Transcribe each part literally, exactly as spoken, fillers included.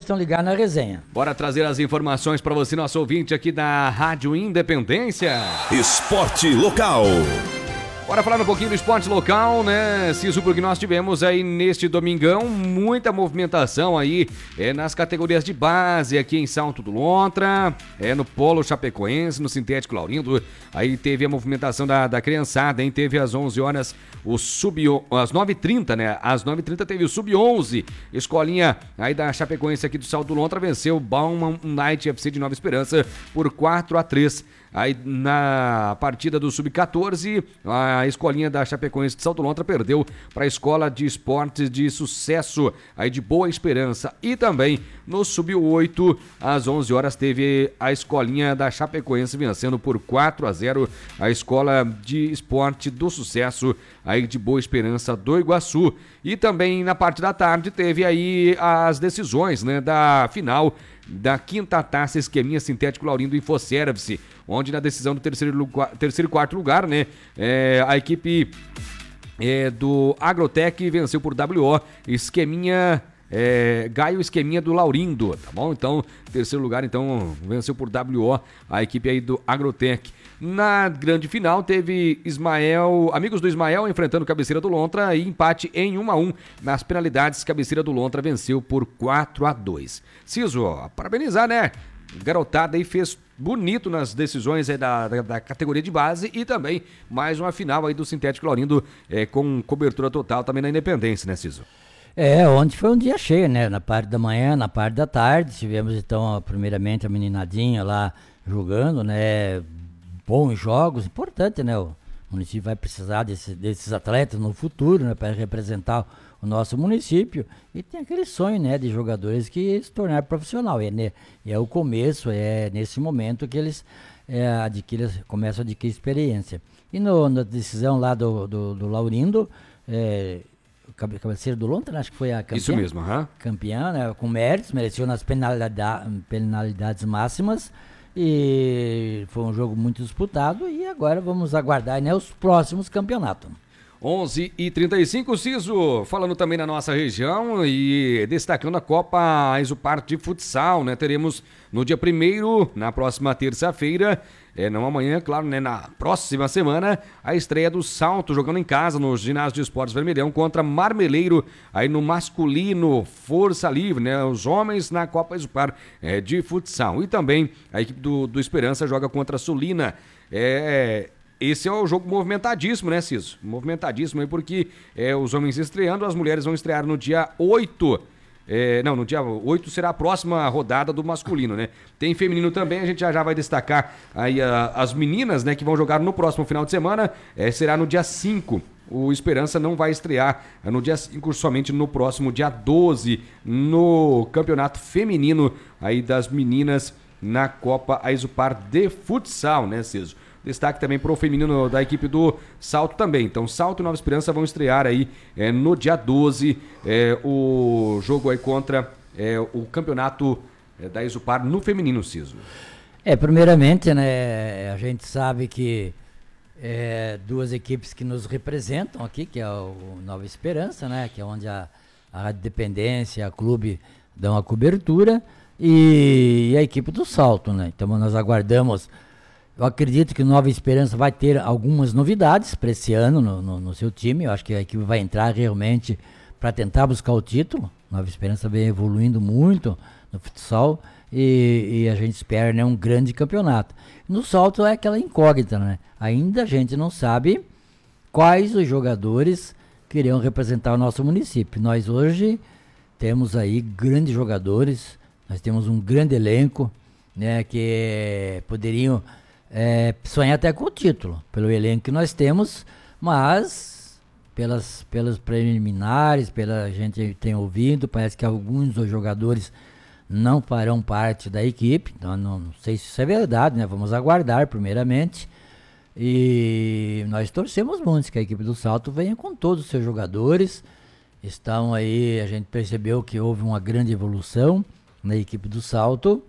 estão ligados na resenha. Bora trazer as informações para você, nosso ouvinte aqui da Rádio Independência. Esporte local. Bora falar um pouquinho do esporte local, né, Ciso, porque nós tivemos aí neste domingão muita movimentação aí é, nas categorias de base aqui em Salto do Lontra, é, no Polo Chapecoense, no Sintético Laurindo, aí teve a movimentação da, da criançada, hein, teve às onze horas o sub, às nove e trinta, né, às nove e trinta teve o sub onze, escolinha aí da Chapecoense aqui do Salto do Lontra venceu o Bauman Night F C de Nova Esperança por quatro a três. Aí na partida do sub quatorze, a escolinha da Chapecoense de Salto Lontra perdeu para a Escola de Esportes de Sucesso, aí de Boa Esperança. E também no sub oito, às onze horas, teve a escolinha da Chapecoense vencendo por quatro a zero a Escola de Esporte do Sucesso, aí de Boa Esperança do Iguaçu. E também na parte da tarde teve aí as decisões, né, da final da quinta taça Esqueminha Sintético Laurindo Infoservice, onde na decisão do terceiro, lugar, terceiro e quarto lugar, né, é, a equipe é, do Agrotec venceu por W O Esqueminha é, Gaio Esqueminha do Laurindo, tá bom? Então, terceiro lugar, então, venceu por W O a equipe aí do Agrotec. Na grande final teve Ismael, amigos do Ismael enfrentando Cabeceira do Lontra e empate em um a um. Nas penalidades, Cabeceira do Lontra venceu por quatro a dois. Ciso, ó, parabenizar, né? Garotada aí fez bonito nas decisões aí da, da, da categoria de base e também mais uma final aí do Sintético Laurindo é, com cobertura total também na Independência, né, Ciso? É, ontem foi um dia cheio, né? Na parte da manhã, na parte da tarde, tivemos então primeiramente a meninadinha lá jogando, né? Bons jogos, importante, né? O município vai precisar desse, desses atletas no futuro, né? Para representar o nosso município. E tem aquele sonho, né? De jogadores que se tornar profissional. E é, né, é o começo, é nesse momento que eles é, adquirem, começam a adquirir experiência. E no, na decisão lá do, do, do Laurindo, é, o Cabeceira do Lontra, acho que foi a campeã. Isso mesmo, aham. Uhum. Campeã, né? Com méritos, mereceu nas penalidade, penalidades máximas. E foi um jogo muito disputado e agora vamos aguardar, né, os próximos campeonatos. onze e trinta e cinco, Ciso, falando também na nossa região e destacando a Copa Aizupar de Futsal, né? Teremos no dia primeiro, na próxima terça-feira, é, não amanhã, claro, né? Na próxima semana, a estreia do Salto, jogando em casa no Ginásio de Esportes Vermelhão contra Marmeleiro, aí no masculino, Força Livre, né? Os homens na Copa Aizupar é, de Futsal. E também a equipe do, do Esperança joga contra a Sulina. É... Esse é o jogo movimentadíssimo, né, Ciso? Movimentadíssimo aí porque é, os homens estreando, as mulheres vão estrear no dia oito. É, não, no dia oito será a próxima rodada do masculino, né? Tem feminino também, a gente já, já vai destacar aí a, as meninas, né, que vão jogar no próximo final de semana. É, será no dia cinco. O Esperança não vai estrear no dia cinco, somente no próximo dia doze, no campeonato feminino aí das meninas na Copa Aizupar de Futsal, né, Ciso? Destaque também para o feminino da equipe do Salto também. Então, Salto e Nova Esperança vão estrear aí é, no dia doze é, o jogo aí contra é, o campeonato é, da Aizupar no feminino, Ciso. É, primeiramente, né, a gente sabe que é, duas equipes que nos representam aqui, que é o Nova Esperança, né, que é onde a, a Rádio Dependência, a clube dão a cobertura, e, e a equipe do Salto, né. Então, nós aguardamos. Eu acredito que o Nova Esperança vai ter algumas novidades para esse ano no, no, no seu time. Eu acho que a equipe vai entrar realmente para tentar buscar o título. Nova Esperança vem evoluindo muito no futsal e, e a gente espera, né, um grande campeonato. No Salto é aquela incógnita, né? Ainda a gente não sabe quais os jogadores que irão representar o nosso município. Nós hoje temos aí grandes jogadores, nós temos um grande elenco, né, que poderiam... É, sonhar até com o título, pelo elenco que nós temos, mas pelas, pelas preliminares, pela gente tem ouvido, parece que alguns dos jogadores não farão parte da equipe, então não, não sei se isso é verdade, né? Vamos aguardar primeiramente, e nós torcemos muito que a equipe do Salto venha com todos os seus jogadores. Estão aí, a gente percebeu que houve uma grande evolução na equipe do Salto,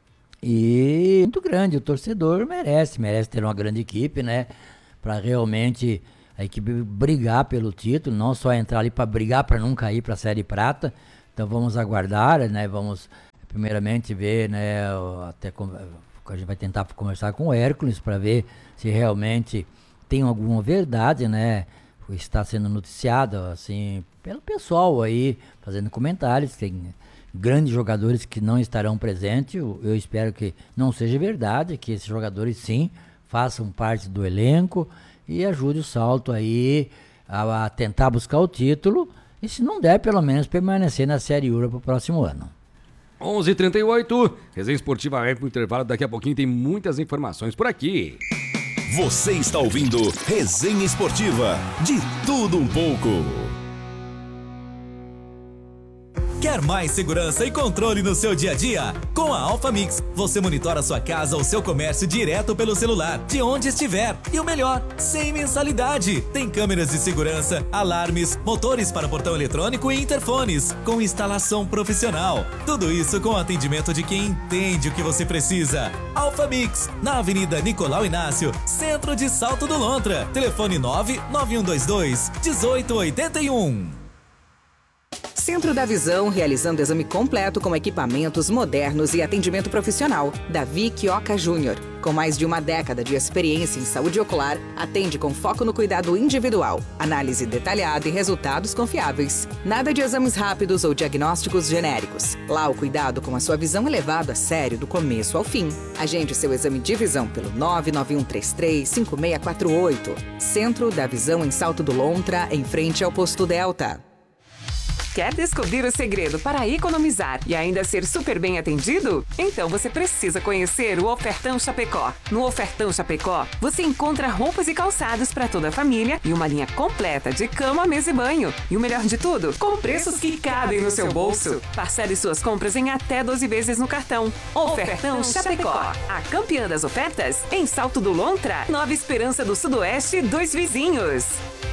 e muito grande, o torcedor merece, merece ter uma grande equipe, né, para realmente a equipe brigar pelo título, não só entrar ali para brigar para não cair para a Série Prata. Então vamos aguardar, né, vamos primeiramente ver, né, até com, a gente vai tentar conversar com o Hércules para ver se realmente tem alguma verdade, né, está sendo noticiado, assim, pelo pessoal aí, fazendo comentários, tem grandes jogadores que não estarão presentes, eu, eu espero que não seja verdade, que esses jogadores sim façam parte do elenco e ajude o Salto aí a, a tentar buscar o título e, se não der, pelo menos permanecer na Série Ouro para o próximo ano. onze e trinta e oito, Resenha Esportiva vai pro intervalo, daqui a pouquinho tem muitas informações por aqui. Você está ouvindo Resenha Esportiva, de tudo um pouco. Quer mais segurança e controle no seu dia a dia? Com a Alpha Mix, você monitora sua casa ou seu comércio direto pelo celular, de onde estiver. E o melhor, sem mensalidade. Tem câmeras de segurança, alarmes, motores para portão eletrônico e interfones, com instalação profissional. Tudo isso com atendimento de quem entende o que você precisa. Alpha Mix, na Avenida Nicolau Inácio, centro de Salto do Lontra. Telefone nove nove um dois dois, um oito oito um. Centro da Visão, realizando exame completo com equipamentos modernos e atendimento profissional. Davi Quioca Júnior, com mais de uma década de experiência em saúde ocular, atende com foco no cuidado individual, análise detalhada e resultados confiáveis. Nada de exames rápidos ou diagnósticos genéricos. Lá o cuidado com a sua visão é levado a sério do começo ao fim. Agende seu exame de visão pelo nove nove um três três, cinco seis quatro oito. Centro da Visão em Salto do Lontra, em frente ao Posto Delta. Quer descobrir o segredo para economizar e ainda ser super bem atendido? Então você precisa conhecer o Ofertão Chapecó. No Ofertão Chapecó, você encontra roupas e calçados para toda a família e uma linha completa de cama, mesa e banho. E o melhor de tudo, com preços que cabem no seu bolso. Parcele suas compras em até doze vezes no cartão. Ofertão Chapecó, a campeã das ofertas em Salto do Lontra, Nova Esperança do Sudoeste, Dois Vizinhos.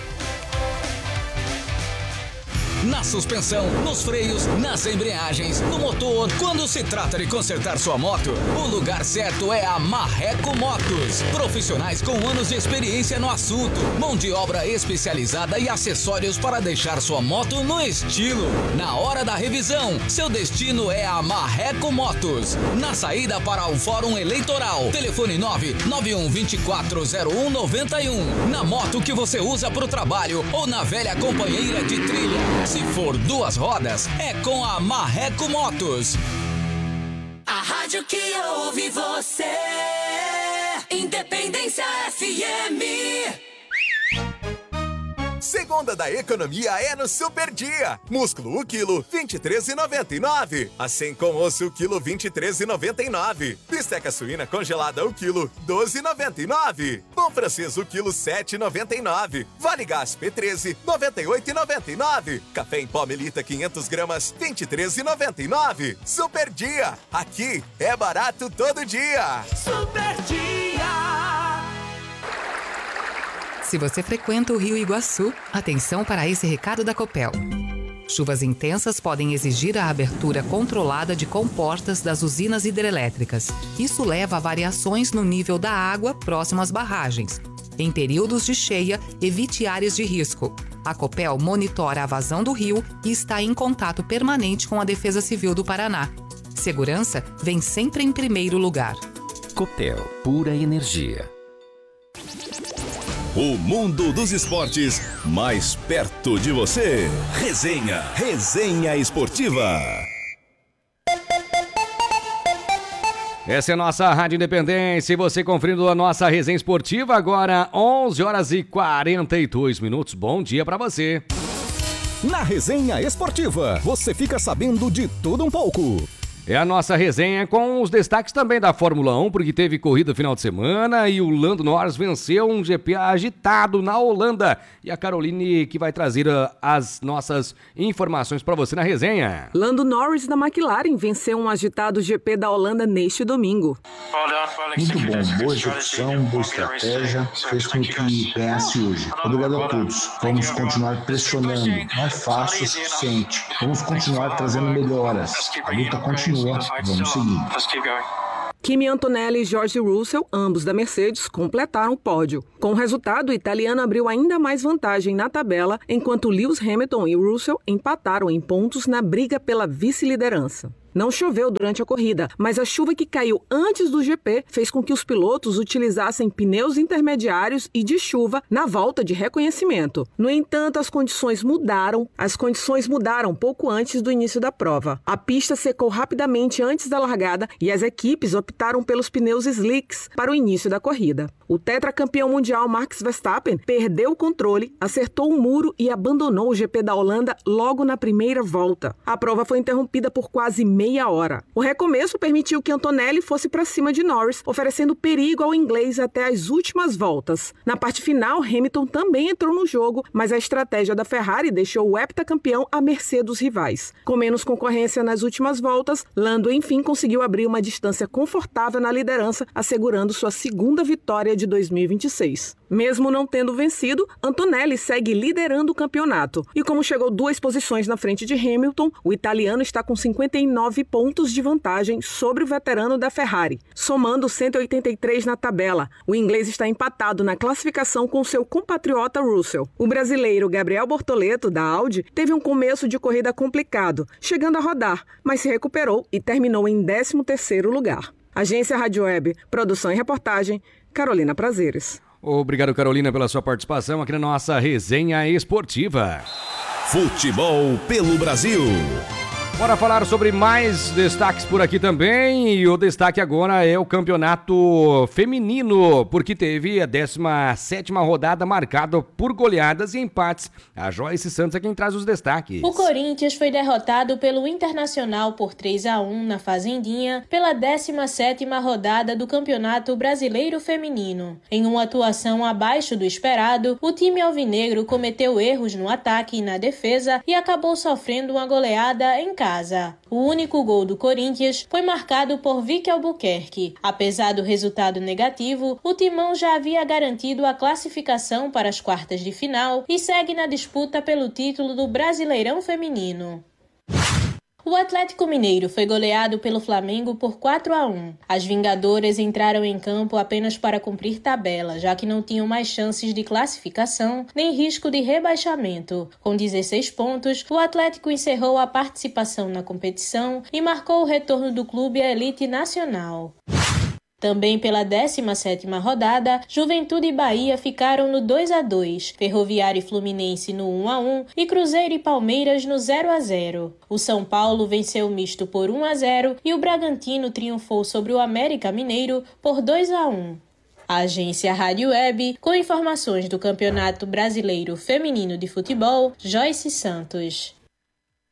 Na suspensão, nos freios, nas embreagens, no motor. Quando se trata de consertar sua moto, o lugar certo é a Marreco Motos. Profissionais com anos de experiência no assunto, mão de obra especializada e acessórios para deixar sua moto no estilo. Na hora da revisão, seu destino é a Marreco Motos. Na saída para o Fórum Eleitoral, telefone nove nove um dois quatro zero um nove um. Na moto que você usa para o trabalho ou na velha companheira de trilha. Se for duas rodas, é com a Marreco Motos. A rádio que ouve você, Independência F M. Segunda da economia é no Super Dia. Músculo o quilo, vinte e três reais e noventa e nove centavos. Assim com osso o quilo, vinte e três reais e noventa e nove centavos. Bisteca suína congelada o quilo, doze reais e noventa e nove centavos. Pão francês o quilo, sete reais e noventa e nove centavos. Vale Gás P treze, noventa e oito reais e noventa e nove centavos. Café em pó Melita quinhentas gramas, vinte e três reais e noventa e nove centavos. Super Dia. Aqui é barato todo dia. Super Dia. Se você frequenta o Rio Iguaçu, atenção para esse recado da Copel. Chuvas intensas podem exigir a abertura controlada de comportas das usinas hidrelétricas. Isso leva a variações no nível da água próximo às barragens. Em períodos de cheia, evite áreas de risco. A Copel monitora a vazão do rio e está em contato permanente com a Defesa Civil do Paraná. Segurança vem sempre em primeiro lugar. Copel, pura energia. O mundo dos esportes mais perto de você. Resenha, Resenha Esportiva. Essa é a nossa Rádio Independência e você conferindo a nossa Resenha Esportiva agora onze horas e quarenta e dois minutos. Bom dia pra você. Na Resenha Esportiva, você fica sabendo de tudo um pouco. É a nossa resenha com os destaques também da Fórmula um, porque teve corrida final de semana e o Lando Norris venceu um G P agitado na Holanda. E a Caroline que vai trazer uh, as nossas informações para você na resenha. Lando Norris da McLaren venceu um agitado G P da Holanda neste domingo. Muito bom, boa execução, boa estratégia, fez com que ganhasse hoje. Obrigado a todos. Vamos continuar pressionando, não é fácil o suficiente. Vamos continuar trazendo melhoras. A luta continua. Vamos seguir. Kimi Antonelli e George Russell, ambos da Mercedes, completaram o pódio. Com o resultado, o italiano abriu ainda mais vantagem na tabela, enquanto Lewis Hamilton e Russell empataram em pontos na briga pela vice-liderança. Não choveu durante a corrida, mas a chuva que caiu antes do G P fez com que os pilotos utilizassem pneus intermediários e de chuva na volta de reconhecimento. No entanto, as condições mudaram, as condições mudaram pouco antes do início da prova. A pista secou rapidamente antes da largada e as equipes optaram pelos pneus slicks para o início da corrida. O tetracampeão mundial Max Verstappen perdeu o controle, acertou um muro e abandonou o G P da Holanda logo na primeira volta. A prova foi interrompida por quase meia hora. O recomeço permitiu que Antonelli fosse para cima de Norris, oferecendo perigo ao inglês até as últimas voltas. Na parte final, Hamilton também entrou no jogo, mas a estratégia da Ferrari deixou o heptacampeão à mercê dos rivais. Com menos concorrência nas últimas voltas, Lando enfim conseguiu abrir uma distância confortável na liderança, assegurando sua segunda vitória de dois mil e vinte e seis. Mesmo não tendo vencido, Antonelli segue liderando o campeonato. E como chegou duas posições na frente de Hamilton, o italiano está com cinquenta e nove pontos de vantagem sobre o veterano da Ferrari, somando cento e oitenta e três na tabela. O inglês está empatado na classificação com seu compatriota Russell. O brasileiro Gabriel Bortoleto, da Audi, teve um começo de corrida complicado, chegando a rodar, mas se recuperou e terminou em décimo terceiro lugar. Agência Rádio Web, produção e reportagem, Carolina Prazeres. Obrigado, Carolina, pela sua participação aqui na nossa resenha esportiva. Futebol pelo Brasil. Bora falar sobre mais destaques por aqui também, e o destaque agora é o campeonato feminino, porque teve a décima sétima rodada marcada por goleadas e empates. A Joyce Santos é quem traz os destaques. O Corinthians foi derrotado pelo Internacional por três a um na Fazendinha pela décima sétima rodada do Campeonato Brasileiro Feminino. Em uma atuação abaixo do esperado, o time alvinegro cometeu erros no ataque e na defesa e acabou sofrendo uma goleada em casa. O único gol do Corinthians foi marcado por Vicky Albuquerque. Apesar do resultado negativo, o Timão já havia garantido a classificação para as quartas de final e segue na disputa pelo título do Brasileirão Feminino. O Atlético Mineiro foi goleado pelo Flamengo por quatro a um. As Vingadoras entraram em campo apenas para cumprir tabela, já que não tinham mais chances de classificação nem risco de rebaixamento. Com dezesseis pontos, o Atlético encerrou a participação na competição e marcou o retorno do clube à elite nacional. Também pela décima sétima rodada, Juventude e Bahia ficaram no dois a dois, Ferroviário e Fluminense no um a um e Cruzeiro e Palmeiras no zero a zero. O São Paulo venceu o misto por um a zero e o Bragantino triunfou sobre o América Mineiro por dois a um. A agência Rádio Web, com informações do Campeonato Brasileiro Feminino de Futebol, Joyce Santos.